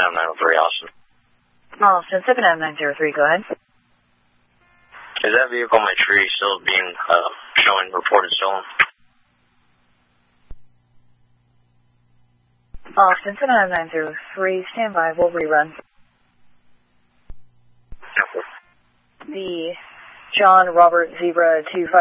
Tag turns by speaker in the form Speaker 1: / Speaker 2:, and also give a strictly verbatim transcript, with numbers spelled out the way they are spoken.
Speaker 1: Adam nine oh three, Austin.
Speaker 2: Austin, seven Adam nine oh three, go ahead.
Speaker 1: Is that vehicle on my tree still being, uh, showing reported stolen?
Speaker 2: Austin, seven Adam nine oh three, stand by, we'll rerun.
Speaker 1: Okay.
Speaker 2: The John Robert Zebra two five